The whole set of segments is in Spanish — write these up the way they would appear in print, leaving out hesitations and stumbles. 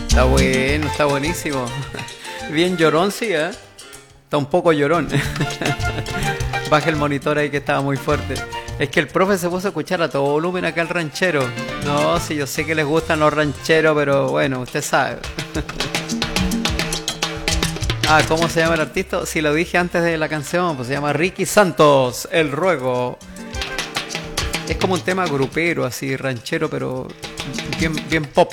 Está bueno, está buenísimo. Bien llorón, sí, ¿eh? Está un poco llorón. Baja el monitor ahí que estaba muy fuerte. Es que el profe se puso a escuchar a todo volumen acá el ranchero. No, sí, yo sé que les gustan los rancheros, pero bueno, usted sabe. Ah, ¿cómo se llama el artista? Si lo dije antes de la canción, pues se llama Ricky Santos, El Ruego. Es como un tema grupero, así, ranchero, pero bien pop.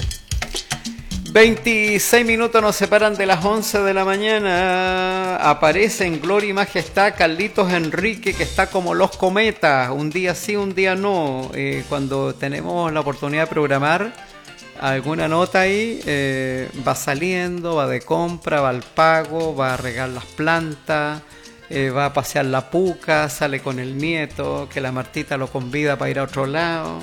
26 minutos nos separan de las 11 de la mañana. Aparece en Gloria y Majestad Carlitos Enrique, que está como los cometas. Un día sí, un día no. Cuando tenemos la oportunidad de programar alguna nota ahí, va saliendo, va de compra, va al pago, va a regar las plantas, va a pasear la puca, sale con el nieto, que la Martita lo convida para ir a otro lado.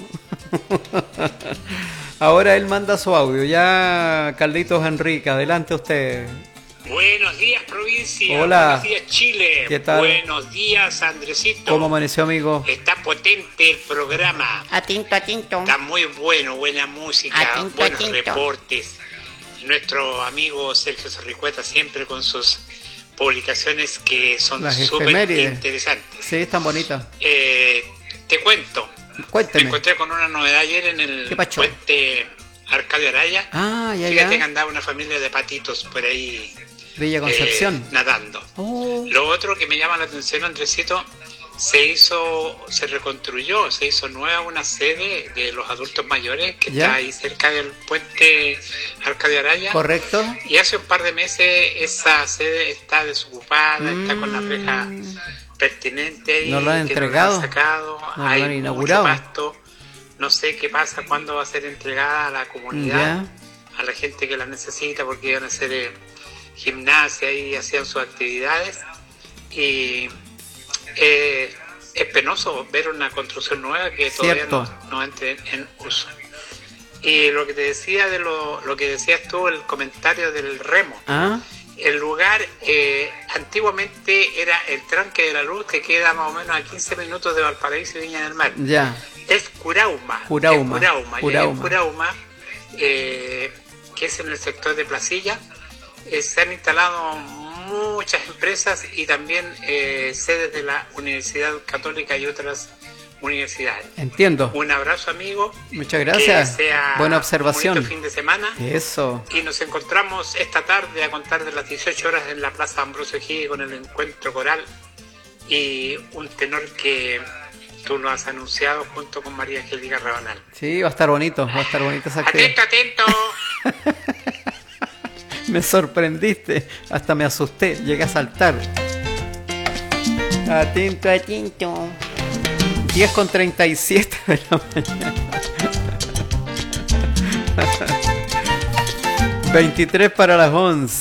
Ahora él manda su audio. Ya, Carlitos Enrique, adelante usted. Buenos días, provincia. Hola. Buenos días, Chile. ¿Qué tal? Buenos días, Andresito. ¿Cómo amaneció, amigo? Está potente el programa. Atinto, atinto. Está muy bueno, buena música, Atinto, buenos atinto. reportes. Nuestro amigo Sergio Sorricueta siempre con sus publicaciones que son Las súper efemérides. interesantes. Sí, están bonitas. Te cuento. Me Cuénteme. encontré con una novedad ayer en el ¿Qué pacho? puente Arcadio Araya. Ah, ya, Fíjate que ya. andaba una familia de patitos por ahí Villa Concepción. nadando. Oh. Lo otro que me llama la atención, Andresito, se reconstruyó, se hizo nueva una sede de los adultos mayores que ¿Ya? está ahí cerca del puente Arcadio Araya. Correcto. Y hace un par de meses esa sede está desocupada, está con la reja pertinente ahí. ¿No lo han que entregado? No lo han sacado, ¿No lo hay han mucho inaugurado? pasto. No sé qué pasa, cuándo va a ser entregada a la comunidad, a la gente que la necesita, porque iban a hacer gimnasia y hacían sus actividades. Y es penoso ver una construcción nueva que todavía no entre en uso. Y lo que te decía de lo que decías tú, el comentario del remo. Ah, El lugar antiguamente era el Tranque de la Luz, que queda más o menos a 15 minutos de Valparaíso y Viña del Mar. ya. Es Curauma. Curauma. Es Curauma. Y Curauma. en Curauma, que es en el sector de Placilla, se han instalado muchas empresas y también sedes de la Universidad Católica y otras universidades. Entiendo. Un abrazo, amigo. Muchas gracias. Que sea Buena un observación. bonito fin de semana. Eso. Y nos encontramos esta tarde a contar de las 18 horas en la Plaza Ambrosio Higgins con el encuentro coral y un tenor que tú lo has anunciado junto con María Angélica Rabanal. Sí, va a estar bonito esa actividad. Atento, atento. Me sorprendiste, hasta me asusté, llegué a saltar. Atento, Atinto. 10:37 de la mañana. 23 para las 11.